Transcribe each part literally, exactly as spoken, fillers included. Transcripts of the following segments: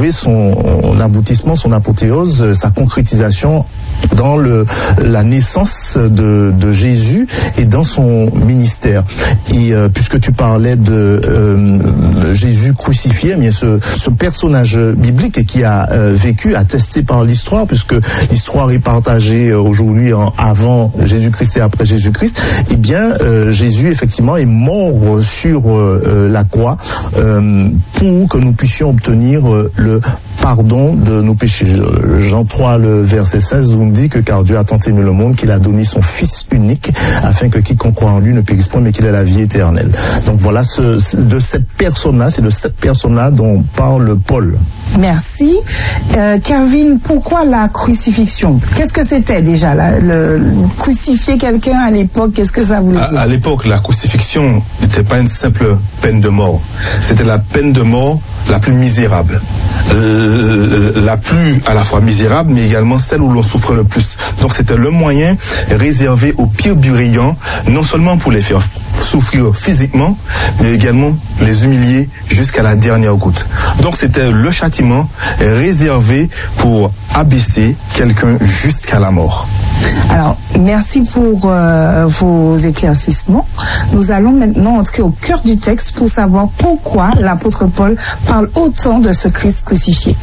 trouvé son aboutissement, son apothéose, sa concrétisation dans le, la naissance de, de Jésus et dans son ministère. Et euh, puisque tu parlais de euh, Jésus crucifié, eh bien ce, ce personnage biblique qui a euh, vécu, attesté par l'histoire, puisque l'histoire est partagée aujourd'hui en avant Jésus-Christ et après Jésus-Christ, eh bien euh, Jésus effectivement est mort sur euh, la croix euh, pour que nous puissions obtenir euh, le pardon de nos péchés. Jean trois, le verset seize, nous dit que car Dieu a tant aimé le monde qu'il a donné son Fils unique afin que quiconque croit en lui ne périsse point mais qu'il ait la vie éternelle. Donc voilà, ce, de cette personne-là, c'est de cette personne-là dont parle Paul. Merci. Euh, Kevin, pourquoi la crucifixion? Qu'est-ce que c'était déjà là, le, crucifier quelqu'un à l'époque, qu'est-ce que ça voulait dire? À, à l'époque, la crucifixion n'était pas une simple peine de mort. C'était la peine de mort la plus misérable. Euh, la plus à la fois misérable, mais également celle où l'on souffre le plus. Donc c'était le moyen réservé aux pires brillants, non seulement pour les faire souffrir physiquement, mais également les humilier jusqu'à la dernière goutte. Donc c'était le châtiment réservé pour abaisser quelqu'un jusqu'à la mort. Alors, merci pour euh, vos éclaircissements. Nous allons maintenant entrer au cœur du texte pour savoir pourquoi l'apôtre Paul parle autant de ce Christ crucifié.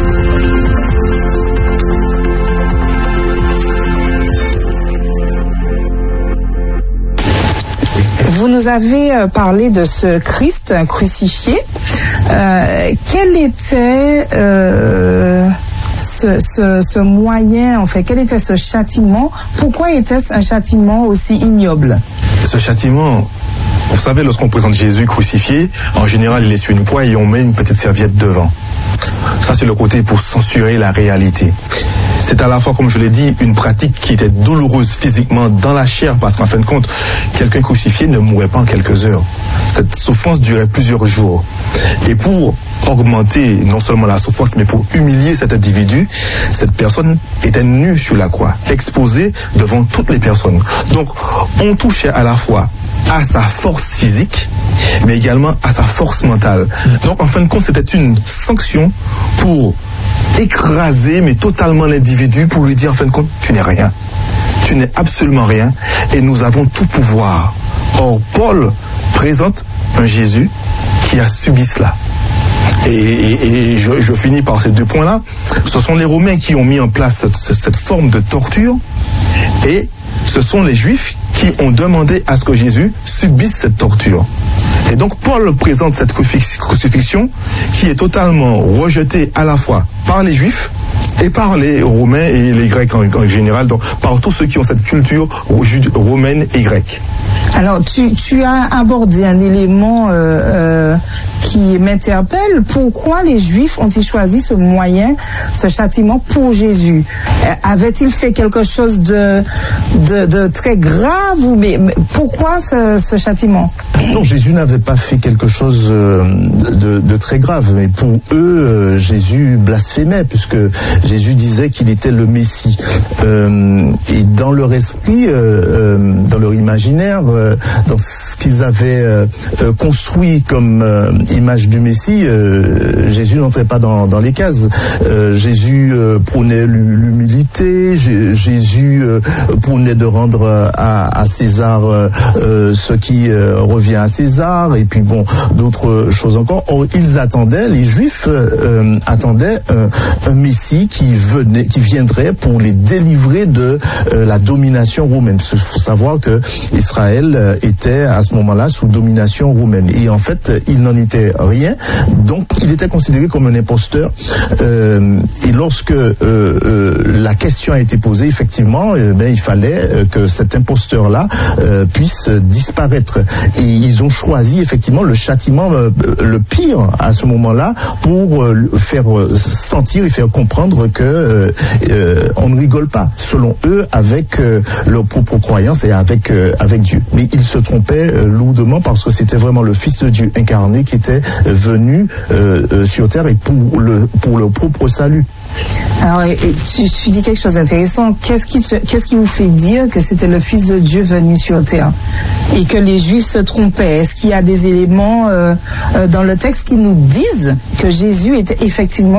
Vous nous avez parlé de ce Christ crucifié. Euh, quel était euh, ce, ce, ce moyen, en fait, quel était ce châtiment? Pourquoi était-ce un châtiment aussi ignoble? Ce châtiment, vous savez, lorsqu'on présente Jésus crucifié, en général, il est sur une croix et on met une petite serviette devant. Ça, c'est le côté pour censurer la réalité. C'est à la fois, comme je l'ai dit, une pratique qui était douloureuse physiquement dans la chair, parce qu'en fin de compte, quelqu'un crucifié ne mourait pas en quelques heures. Cette souffrance durait plusieurs jours. Et pour augmenter non seulement la souffrance, mais pour humilier cet individu, cette personne était nue sur la croix, exposée devant toutes les personnes. Donc, on touchait à la fois à sa force physique, mais également à sa force mentale. Donc, en fin de compte, c'était une sanction pour écraser, mais totalement l'individu, pour lui dire, en fin de compte, tu n'es rien. Tu n'es absolument rien, et nous avons tout pouvoir. Or, Paul présente un Jésus qui a subi cela. Et, et, et je, je finis par ces deux points-là. Ce sont les Romains qui ont mis en place cette, cette forme de torture, et ce sont les Juifs qui ont demandé à ce que Jésus subisse cette torture. Et donc Paul présente cette crucifixion qui est totalement rejetée à la fois par les Juifs et par les Romains et les Grecs en, en général, donc par tous ceux qui ont cette culture romaine et grecque. Alors tu, tu as abordé un élément euh, euh, qui m'interpelle. Pourquoi les Juifs ont-ils choisi ce moyen, ce châtiment pour Jésus? euh, Avait-il fait quelque chose de, de, de très grave ou mais, mais pourquoi ce, ce châtiment? Non, Jésus n'avait pas fait quelque chose de, de très grave, mais pour eux, Jésus blasphémait, puisque Jésus disait qu'il était le Messie. Euh, et dans leur esprit, euh, dans leur imaginaire, euh, dans ce qu'ils avaient euh, construit comme euh, image du Messie, euh, Jésus n'entrait pas dans, dans les cases. Euh, Jésus euh, prônait l'humilité, J- Jésus euh, prônait de rendre à, à César euh, ce qui euh, revient à César, et puis bon, d'autres choses encore. Or, ils attendaient, les Juifs euh, attendaient euh, un Messie qui venait, qui viendrait pour les délivrer de euh, la domination romaine. Il faut savoir que Israël euh, était à ce moment-là sous domination romaine, et en fait, il n'en était rien. Donc, il était considéré comme un imposteur. Euh, et lorsque euh, euh, la question a été posée, effectivement, euh, ben, il fallait euh, que cet imposteur-là euh, puisse disparaître. Et ils ont choisi effectivement le châtiment euh, le pire à ce moment-là pour euh, faire sentir et faire comprendre que euh, euh, on ne rigole pas, selon eux, avec euh, leurs propres croyances et avec euh, avec Dieu. Mais ils se trompaient euh, lourdement, parce que c'était vraiment le Fils de Dieu incarné qui était euh, venu euh, euh, sur terre, et pour le pour leur propre salut. Alors, tu, tu dis quelque chose d'intéressant. Qu'est-ce qui, te, qu'est-ce qui vous fait dire que c'était le Fils de Dieu venu sur terre et que les Juifs se trompaient? Est-ce qu'il y a des éléments euh, euh, dans le texte qui nous disent que Jésus était effectivement